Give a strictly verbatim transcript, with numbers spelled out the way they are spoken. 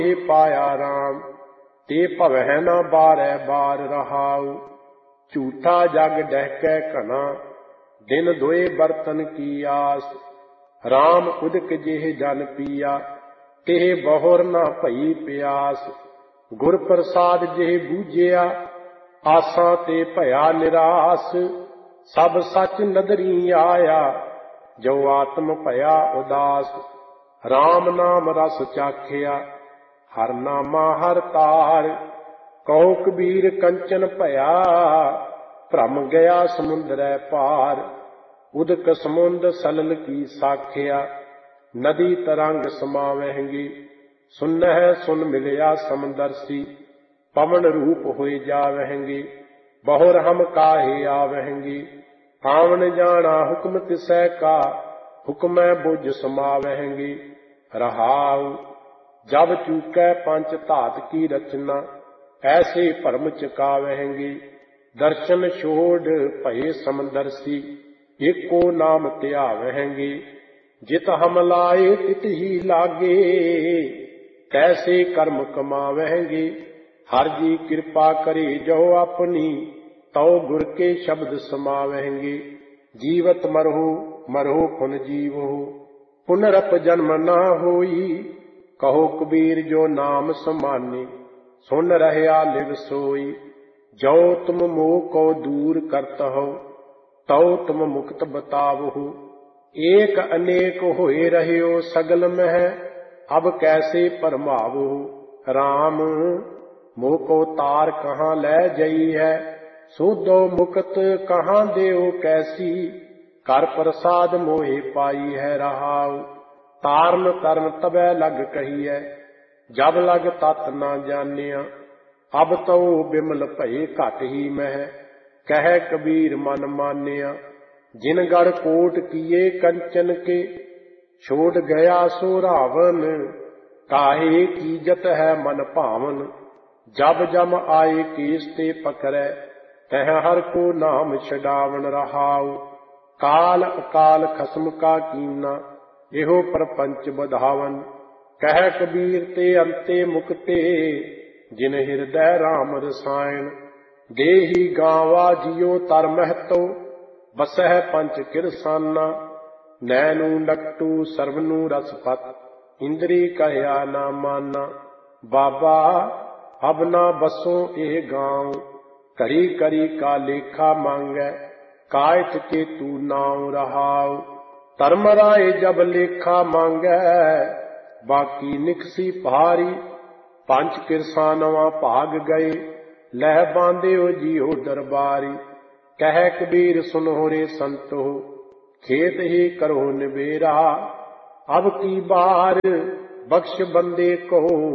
पाया राम, ते भवै न बारै बार रहाऊ। झूठा जग डहकै घना, दिन दोए बर्तन की आस। राम उदक जेह जन पिया, तेह बहुर न भई प्यास। गुर प्रसाद जेह बूझिया, आसां ते भया निरास। सब सच नदरी आया, जो आत्म भया उदास। राम नाम रस चाखिया, हर नामा हर तार। कहो कबीर कंचन भया, भ्रम गया समुंदरै पार। उदक समुंद सलल की साखिया, नदी तरंग समावहंगी। सुनह सुन मिलिया समदर्शी, पवन रूप होए जावहंगी। बहुर हम काहे आवहंगी, आवन जाना हुक्म तिसै का। हुक्मै बुझ समावहंगी। रहाऊ जब चूकै पंच धात की रचना, ऐसे भरम चकावहंगी। दर्शन छोड़ भये समदर्शी, एको नाम ध्यावहंगी। जित हम लाए तित ही लागे, कैसे कर्म कमावहंगी। हर जी कृपा करे जो अपनी, तौ गुर के शब्द समावहंगी। जीवत मरहु मरहु पुन जीवहु, पुनरप जन्म ना होई। कहो कबीर जो नाम समाने, सुन रहया लिव सोई। जो तुम मोह को दूर करत हो, तौ तुम मुक्त बतावहु। एक अनेक होए रहयो सगल मह, अब कैसे परमावहु। राम मोह को तार कहाँ लै जई है, सोधो मुक्त कहाँ देओ कैसी। कर प्रसाद मोहे पाई है रहाऊ, तारन तरन तबै लग कहिए। जब लग तत ना जानिया, अब तो बिमल भये घट ही मह। कह कबीर मन मानिया, जिन गढ़ कोट किए कंचन के। छोड़ गया सो रावण, काहे कीजत है मन भावन। जब जम आए केस ते पकड़ै, तह हर को नाम छडावन रहाऊ। काल अकाल खसम का कीना, एहो प्रपंच बधावन। कह कबीर ते अंते मुक्ते, जिन हृदय राम रसायन। देही गावा जियो तर महतो, बसह पंच किरसाना। नैनू नकटू सर्वनू रसपत, इंद्री कहया ना माना। बाबा अब ना बसो एह गाँव, करी करी का लेखा मांगै। कायत के तू नाव रहाऊ, धर्मराय जब लेखा मांगै। बाकी निकसी भारी, पंच किरसानवा भाग गए। लह बांधियो जियो दरबारी। कह कबीर सुनो रे संतो, खेत ही करो निबेरा। अब की बार बख्श बंदे को,